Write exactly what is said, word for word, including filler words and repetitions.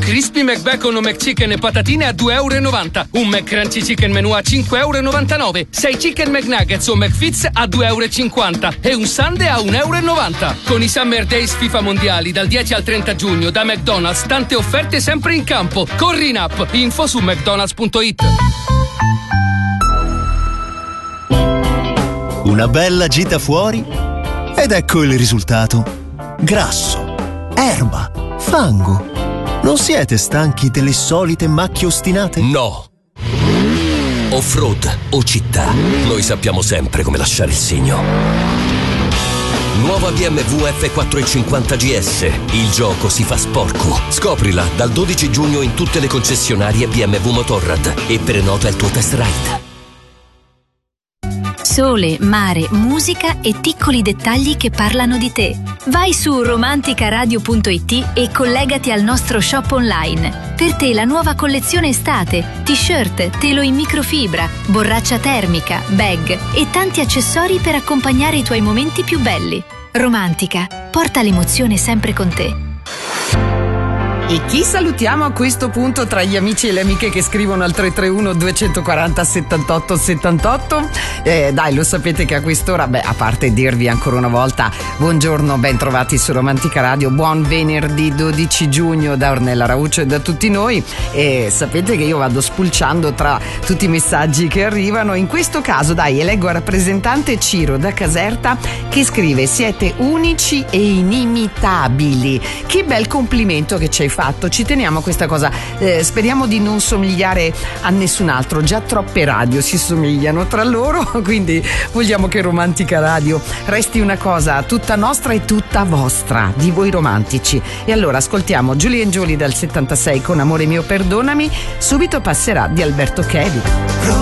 Crispy McBacon o McChicken e patatine a due e novanta euro. Un McCrunchy Chicken Menù a cinque e novantanove euro. sei Chicken McNuggets o McFits a due e cinquanta euro. E un Sundae a un e novanta euro. Con i Summer Days FIFA Mondiali dal dieci al trenta giugno da McDonald's, tante offerte sempre in campo. Corri in app. Info su mcdonalds punto it. Una bella gita fuori ed ecco il risultato. Grasso, erba, fango. Non siete stanchi delle solite macchie ostinate? No. Off-road o città, noi sappiamo sempre come lasciare il segno. Nuova B M W F quattrocentocinquanta G S. Il gioco si fa sporco. Scoprila dal dodici giugno in tutte le concessionarie B M W Motorrad e prenota il tuo test ride. Sole, mare, musica e piccoli dettagli che parlano di te. Vai su romanticaradio punto it e collegati al nostro shop online. Per te la nuova collezione estate, t-shirt, telo in microfibra, borraccia termica, bag e tanti accessori per accompagnare i tuoi momenti più belli. Romantica, porta l'emozione sempre con te. E chi salutiamo a questo punto tra gli amici e le amiche che scrivono al tre tre uno due quattro zero settantotto settantotto? Eh, dai, lo sapete che a quest'ora, beh, a parte dirvi ancora una volta buongiorno, ben trovati su Romantica Radio, buon venerdì dodici giugno da Ornella Rauccio e da tutti noi. E sapete che io vado spulciando tra tutti i messaggi che arrivano. In questo caso, dai, eleggo il rappresentante Ciro da Caserta che scrive: siete unici e inimitabili. Che bel complimento che ci hai fatto, ci teniamo a questa cosa. Eh, speriamo di non somigliare a nessun altro, già troppe radio si somigliano tra loro, quindi vogliamo che Romantica Radio resti una cosa tutta nostra e tutta vostra, di voi romantici. E allora ascoltiamo Julie and Julie dal settantasei con Amore mio perdonami, subito passerà di Alberto Chevi.